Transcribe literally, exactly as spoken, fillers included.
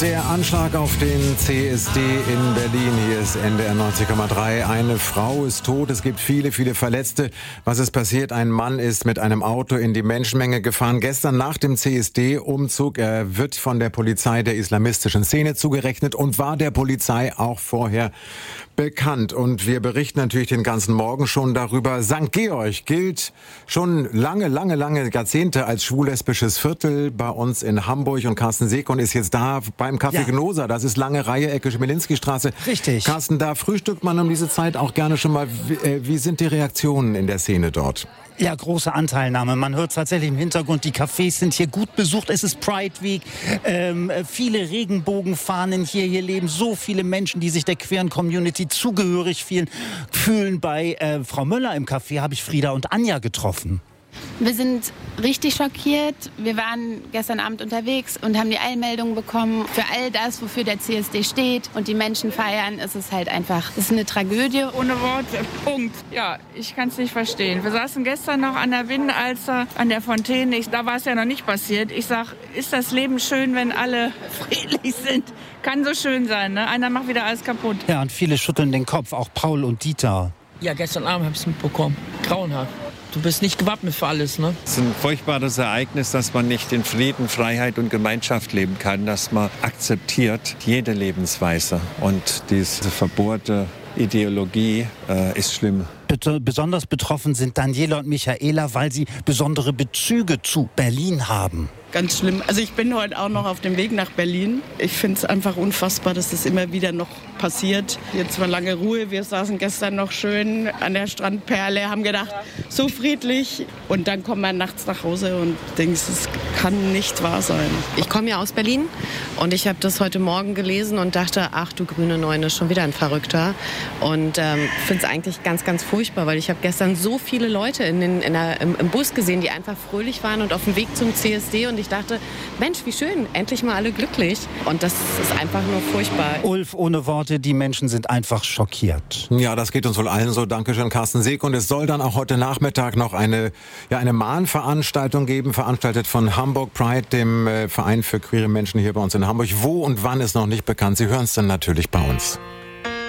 Der Anschlag auf den C S D in Berlin. Hier ist N D R neunzig Komma drei. Eine Frau ist tot. Es gibt viele, viele Verletzte. Was ist passiert? Ein Mann ist mit einem Auto in die Menschenmenge gefahren. Gestern nach dem C S D-Umzug. Er wird von der Polizei der islamistischen Szene zugerechnet und war der Polizei auch vorher bekannt. Und wir berichten natürlich den ganzen Morgen schon darüber. Sankt Georg gilt schon lange, lange, lange Jahrzehnte als schwul-lesbisches Viertel bei uns in Hamburg. Und Carsten Sekon ist jetzt da beim Café Ja. Gnosa. Das ist lange Reihe, Ecke Schmelinski-Straße. Richtig. Carsten, da frühstückt man um diese Zeit auch gerne schon mal. Wie, äh, wie sind die Reaktionen in der Szene dort? Ja, große Anteilnahme. Man hört tatsächlich im Hintergrund, die Cafés sind hier gut besucht. Es ist Pride Week. Ähm, viele Regenbogenfahnen hier. Hier leben so viele Menschen, die sich der queeren Community zugehörig fühlen. fühlen. Bei äh, Frau Möller im Café habe ich Frieda und Anja getroffen. Wir sind richtig schockiert. Wir waren gestern Abend unterwegs und haben die Eilmeldung bekommen. Für all das, wofür der C S D steht und die Menschen feiern, ist es halt einfach, es ist eine Tragödie. Ohne Worte, Punkt. Ja, ich kann es nicht verstehen. Wir saßen gestern noch an der Binnenalster, an der Fontäne. Ich, da war es ja noch nicht passiert. Ich sag, ist das Leben schön, wenn alle friedlich sind? Kann so schön sein, ne? Einer macht wieder alles kaputt. Ja, und viele schütteln den Kopf, auch Paul und Dieter. Ja, gestern Abend habe ich es mitbekommen. Grauenhaft. Du bist nicht gewappnet für alles, ne? Es ist ein furchtbares Ereignis, dass man nicht in Frieden, Freiheit und Gemeinschaft leben kann, dass man akzeptiert jede Lebensweise. Und diese verbohrte Ideologie äh, ist schlimm. Besonders betroffen sind Daniela und Michaela, weil sie besondere Bezüge zu Berlin haben. Ganz schlimm. Also ich bin heute auch noch auf dem Weg nach Berlin. Ich finde es einfach unfassbar, dass das immer wieder noch passiert. Jetzt war lange Ruhe. Wir saßen gestern noch schön an der Strandperle, haben gedacht, so friedlich. Und dann kommt man nachts nach Hause und denkt, es kann nicht wahr sein. Ich komme ja aus Berlin und ich habe das heute Morgen gelesen und dachte, ach du grüne Neune, schon wieder ein Verrückter. Und ähm, finde es eigentlich ganz, ganz furchtbar, weil ich habe gestern so viele Leute in den, in der, im, im Bus gesehen, die einfach fröhlich waren und auf dem Weg zum C S D. Und ich dachte, Mensch, wie schön, endlich mal alle glücklich. Und das ist einfach nur furchtbar. Ulf, ohne Worte, die Menschen sind einfach schockiert. Ja, das geht uns wohl allen so. Dankeschön, Carsten Seek. Und es soll dann auch heute Nachmittag noch eine, ja, eine Mahnveranstaltung geben, veranstaltet von Hamburg Pride, dem äh, Verein für queere Menschen hier bei uns in Hamburg. Wo und wann ist noch nicht bekannt. Sie hören es dann natürlich bei uns.